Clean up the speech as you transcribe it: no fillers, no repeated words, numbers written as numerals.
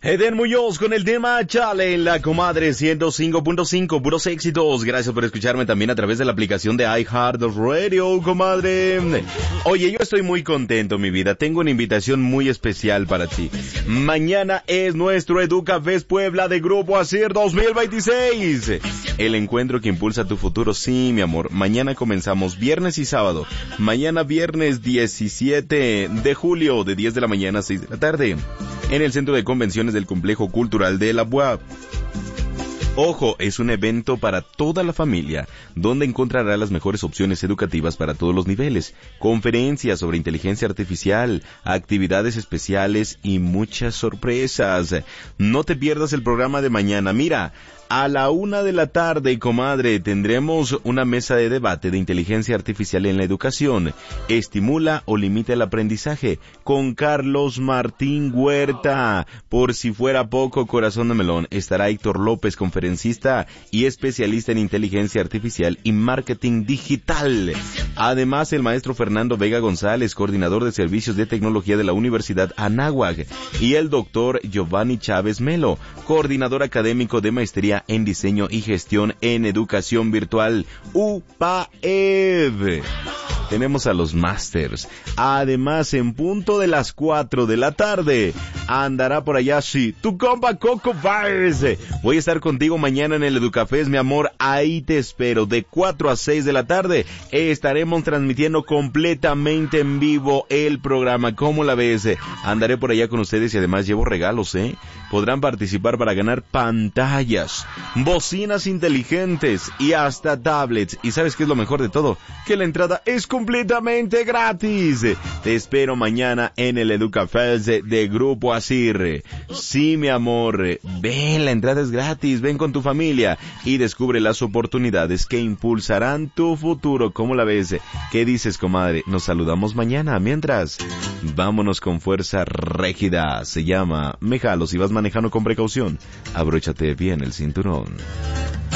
Eden Muñoz con el tema Chale en la comadre 105.5, puros éxitos. Gracias por escucharme también a través de la aplicación de iHeartRadio, comadre. Oye, yo estoy muy contento, mi vida. Tengo una invitación muy especial para ti. Mañana es nuestro EducaFest Puebla de Grupo ASIR 2026. El encuentro que impulsa tu futuro. Sí, mi amor. Mañana comenzamos viernes y sábado. Mañana viernes 17 de julio de 10 de la mañana a 6 de la tarde. En el Centro de Convenciones del Complejo Cultural de la UAP. Ojo, es un evento para toda la familia, donde encontrará las mejores opciones educativas para todos los niveles, conferencias sobre inteligencia artificial, actividades especiales y muchas sorpresas. No te pierdas el programa de mañana. Mira, a la 1 de la tarde, comadre, tendremos una mesa de debate de inteligencia artificial en la educación. ¿Estimula o limita el aprendizaje? Con Carlos Martín Huerta. Por si fuera poco, corazón de melón, estará Héctor López, conferencista y especialista en inteligencia artificial y marketing digital. Además, el maestro Fernando Vega González, coordinador de servicios de tecnología de la Universidad Anáhuac, y el doctor Giovanni Chávez Melo, coordinador académico de maestría en diseño y gestión en educación virtual, UPAEV. Tenemos a los Masters. Además, en punto de las 4 de la tarde, andará por allá, sí, tu compa Coco Baez. Voy a estar contigo mañana en el EducaFest, mi amor. Ahí te espero. De 4 a 6 de la tarde estaremos transmitiendo completamente en vivo el programa. ¿Cómo la ves? Andaré por allá con ustedes y además llevo regalos, Podrán participar para ganar pantallas, bocinas inteligentes y hasta tablets. ¿Y sabes qué es lo mejor de todo? Que la entrada es completamente gratis. Te espero mañana en el EducaFest de Grupo ASIR. Sí, mi amor, ven, la entrada es gratis. Ven con tu familia y descubre las oportunidades que impulsarán tu futuro. ¿Cómo la ves? ¿Qué dices, comadre? Nos saludamos mañana. Mientras, vámonos con fuerza rígida. Se llama Me Jalo. Si vas manejando con precaución, abróchate bien el cinturón.